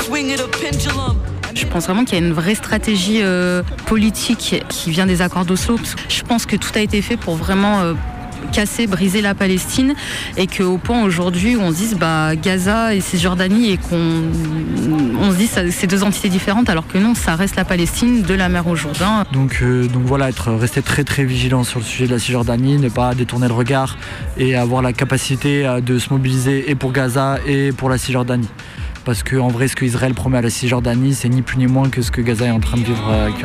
Je pense vraiment qu'il y a une vraie stratégie politique qui vient des accords d'Oslo. Je pense que tout a été fait pour vraiment casser, briser la Palestine et qu'au point aujourd'hui où on se dise Gaza et Cisjordanie et on se dit c'est deux entités différentes alors que non, ça reste la Palestine de la mer au Jourdain. Donc voilà, rester très très vigilant sur le sujet de la Cisjordanie, ne pas détourner le regard et avoir la capacité de se mobiliser et pour Gaza et pour la Cisjordanie. Parce qu'en vrai, ce qu'Israël promet à la Cisjordanie, c'est ni plus ni moins que ce que Gaza est en train de vivre actuellement.